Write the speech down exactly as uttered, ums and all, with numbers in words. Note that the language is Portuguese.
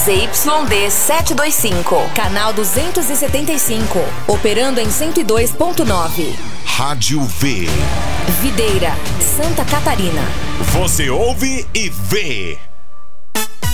Z Y D setecentos e vinte e cinco, canal duzentos e setenta e cinco, operando em cento e dois ponto nove. Rádio V. Videira, Santa Catarina. Você ouve e vê.